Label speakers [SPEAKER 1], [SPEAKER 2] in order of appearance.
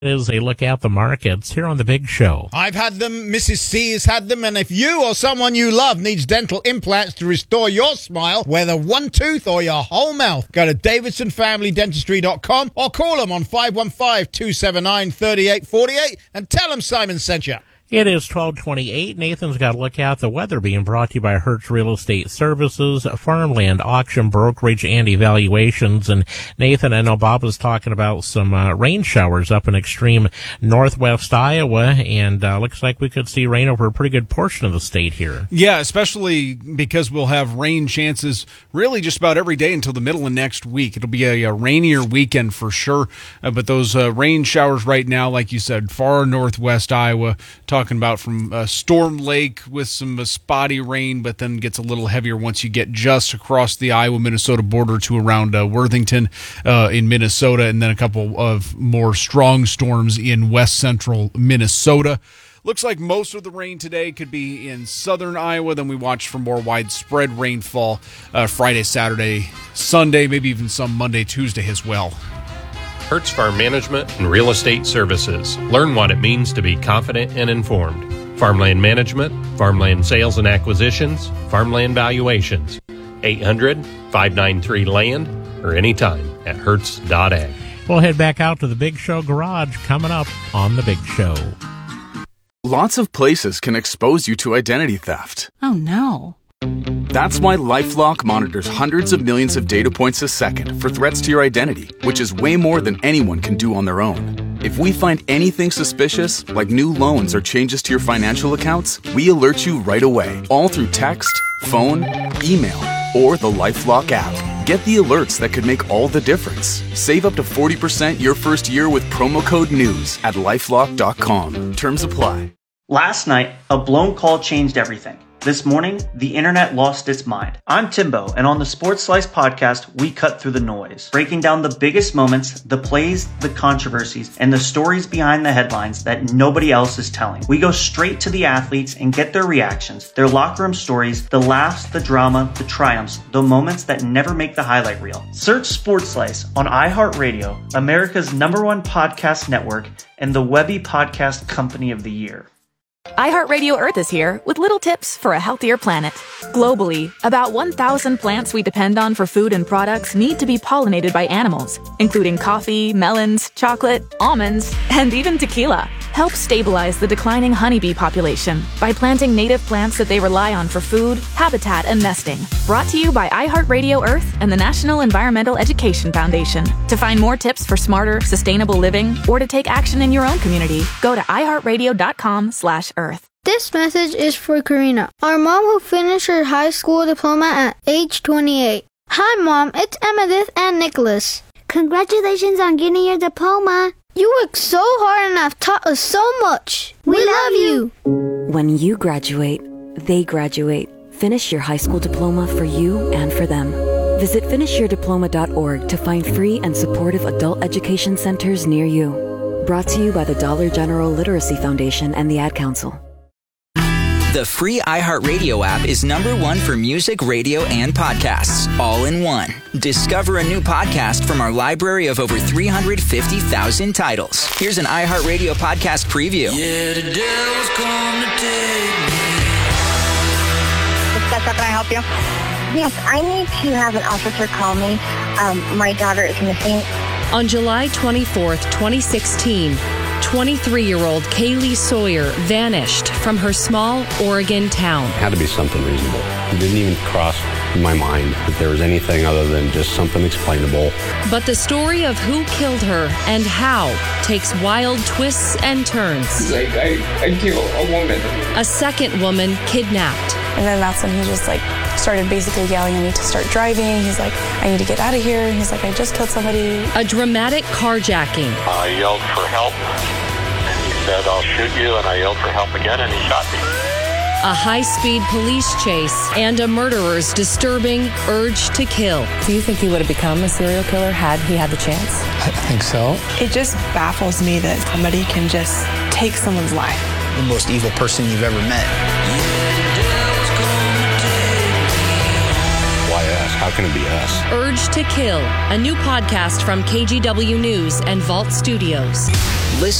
[SPEAKER 1] Is a look at the markets here on The Big Show.
[SPEAKER 2] I've had them, Mrs. C has had them, and if you or someone you love needs dental implants to restore your smile, whether one tooth or your whole mouth, go to davidsonfamilydentistry.com or call them on 515-279-3848 and tell them Simon sent you.
[SPEAKER 1] It is 12:28. Nathan's got a look at the weather, being brought to you by Hertz Real Estate Services, farmland, auction, brokerage, and evaluations. And Nathan, I know Bob was talking about some rain showers up in extreme northwest Iowa, and looks like we could see rain over a pretty good portion of the state here.
[SPEAKER 3] Yeah, especially because we'll have rain chances really just about every day until the middle of next week. It'll be a rainier weekend for sure, but those rain showers right now, like you said, far northwest Iowa, talking about from Storm Lake with some spotty rain, but then gets a little heavier once you get just across the Iowa-Minnesota border to around Worthington in Minnesota, and then a couple of more strong storms in west central Minnesota. Looks like most of the rain today could be in southern Iowa. Then we watch for more widespread rainfall Friday, Saturday, Sunday, maybe even some Monday, Tuesday as well.
[SPEAKER 4] Hertz Farm Management and Real Estate Services. Learn what it means to be confident and informed. Farmland Management, Farmland Sales and Acquisitions, Farmland Valuations. 800-593-LAND or anytime at hertz.ag.
[SPEAKER 1] We'll head back out to the Big Show Garage coming up on The Big Show.
[SPEAKER 5] Lots of places can expose you to identity theft.
[SPEAKER 6] Oh, no.
[SPEAKER 5] That's why LifeLock monitors hundreds of millions of data points a second for threats to your identity, which is way more than anyone can do on their own. If we find anything suspicious, like new loans or changes to your financial accounts, we alert you right away, all through text, phone, email, or the LifeLock app. Get the alerts that could make all the difference. Save up to 40% your first year with promo code NEWS at LifeLock.com. Terms apply.
[SPEAKER 7] Last night, a blown call changed everything. This morning, the internet lost its mind. I'm Timbo, and on the Sports Slice podcast, we cut through the noise, breaking down the biggest moments, the plays, the controversies, and the stories behind the headlines that nobody else is telling. We go straight to the athletes and get their reactions, their locker room stories, the laughs, the drama, the triumphs, the moments that never make the highlight reel. Search Sports Slice on iHeartRadio, America's #1 podcast network, and the Webby Podcast Company of the Year.
[SPEAKER 6] iHeartRadio Earth is here with little tips for a healthier planet. Globally, about 1,000 plants we depend on for food and products need to be pollinated by animals, including coffee, melons, chocolate, almonds, and even tequila. Help stabilize the declining honeybee population by planting native plants that they rely on for food, habitat, and nesting. Brought to you by iHeartRadio Earth and the National Environmental Education Foundation. To find more tips for smarter, sustainable living, or to take action in your own community, go to iHeartRadio.com/Earth.
[SPEAKER 8] This message is for Karina, our mom who finished her high school diploma at age 28. Hi, Mom. It's Emmettith and Nicholas.
[SPEAKER 9] Congratulations on getting your diploma.
[SPEAKER 8] You worked so hard and have taught us so much. We love you.
[SPEAKER 10] When you graduate, they graduate. Finish your high school diploma for you and for them. Visit finishyourdiploma.org to find free and supportive adult education centers near you. Brought to you by the Dollar General Literacy Foundation and the Ad Council.
[SPEAKER 11] The free iHeartRadio app is #1 for music, radio, and podcasts, all in one. Discover a new podcast from our library of over 350,000 titles. Here's an iHeartRadio podcast preview.
[SPEAKER 12] Yeah, the devil's come to take me.
[SPEAKER 13] Can I help you?
[SPEAKER 14] Yes, I need to have an officer call me. My daughter is missing.
[SPEAKER 15] On July 24th, 2016, 23-year-old Kaylee Sawyer vanished from her small Oregon town.
[SPEAKER 16] It had to be something reasonable. It didn't even cross my mind that there was anything other than just something explainable.
[SPEAKER 15] But the story of who killed her and how takes wild twists and turns.
[SPEAKER 17] Like, I killed a woman.
[SPEAKER 15] A second woman kidnapped.
[SPEAKER 18] And then that's when he just started basically yelling at me to start driving. He's like, I need to get out of here. And he's like, I just killed somebody.
[SPEAKER 15] A dramatic carjacking.
[SPEAKER 19] I yelled for help, and he said, I'll shoot you, and I yelled for help again, and he shot me.
[SPEAKER 15] A high-speed police chase and a murderer's disturbing urge to kill.
[SPEAKER 18] Do you think he would have become a serial killer had he had the chance?
[SPEAKER 17] I think so.
[SPEAKER 18] It just baffles me that somebody can just take someone's life.
[SPEAKER 20] The most evil person you've ever met.
[SPEAKER 16] Why us? How can it be us?
[SPEAKER 15] Urge to Kill, a new podcast from KGW News and Vault Studios.
[SPEAKER 11] Listen